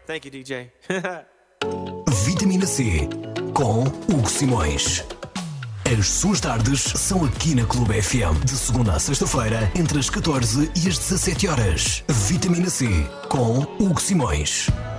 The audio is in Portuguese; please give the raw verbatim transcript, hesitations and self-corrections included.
Thank you, D J. Vitamina C com Hugo Simões. As suas tardes são aqui na Clube F M, de segunda a sexta-feira, entre as catorze e as dezassete horas. Vitamina C com Hugo Simões.